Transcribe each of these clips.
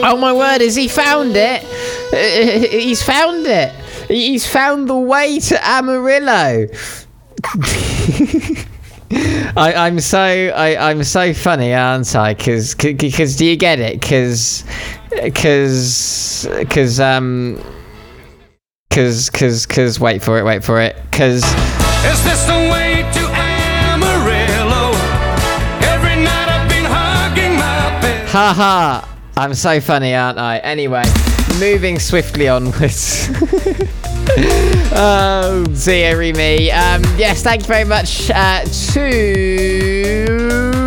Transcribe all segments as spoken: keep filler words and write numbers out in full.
Oh my word, has he found it? Uh, he's found it. He's found the way to Amarillo. I, I'm so I, I'm so funny, aren't I? Because because do you get it? Because because because um because because because wait for it, wait for it. Because is this the way to Amarillo? Every night I've been hugging my bed. Ha ha! I'm so funny, aren't I? Anyway, moving swiftly onwards. Oh, dearie me. Um, yes, thank you very much uh, to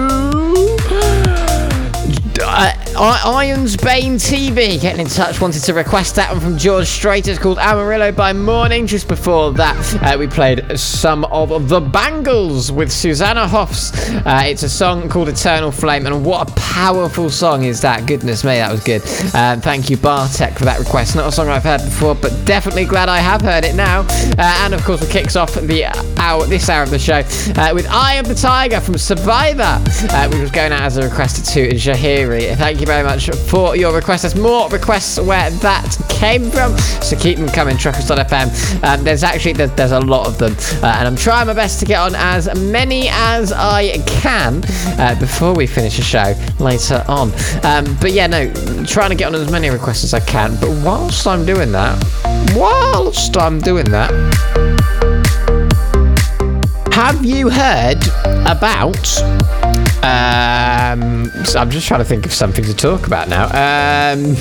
uh, Iron's Bane T V getting in touch, wanted to request that one from George Strait. It's called Amarillo by Morning. Just before that, uh, we played some of The Bangles with Susanna Hoffs. Uh, it's a song called Eternal Flame, and what a powerful song is that. Goodness me, that was good. Um, thank you, Bartek, for that request. Not a song I've heard before, but definitely glad I have heard it now. Uh, and of course, it kicks off the hour, this hour of the show uh, with Eye of the Tiger from Survivor, uh, which was going out as a request to Jahiri. Thank you very much for your request. There's more requests where that came from, so keep them coming. Truckers dot f m. Um, there's actually there's, there's a lot of them, uh, and I'm trying my best to get on as many as I can uh, before we finish the show later on. Um, but yeah, no, trying to get on as many requests as I can. But whilst I'm doing that, whilst I'm doing that, have you heard about? Um, so I'm just trying to think of something to talk about now. Um,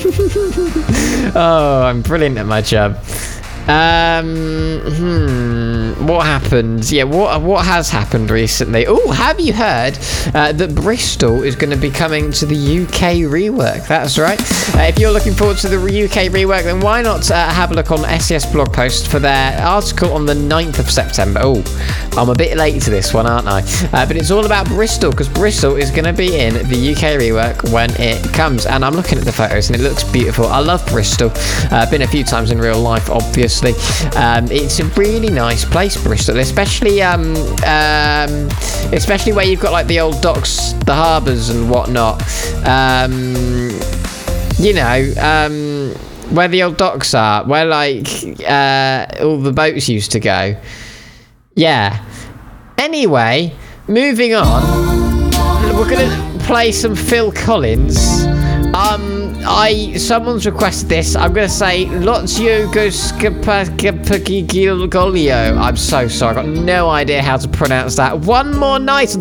oh, I'm brilliant at my job. Um, hmm, what happened? Yeah, what what has happened recently? Oh, have you heard uh, that Bristol is going to be coming to the U K rework? That's right. Uh, if you're looking forward to the U K rework, then why not uh, have a look on S E S blog post for their article on the ninth of September. Oh, I'm a bit late to this one, aren't I? Uh, but it's all about Bristol, because Bristol is going to be in the U K rework when it comes. And I'm looking at the photos and it looks beautiful. I love Bristol. Uh, been a few times in real life, obviously. Um, it's a really nice place, Bristol, especially um, um, especially where you've got like the old docks, the harbours and whatnot. Um, you know, um, where the old docks are, where like uh, all the boats used to go. Yeah. Anyway, moving on. We're gonna play some Phil Collins. Um, I someone's requested this. I'm gonna say Lotio Goskapagolio. I'm so sorry. I've got no idea how to pronounce that. One more night on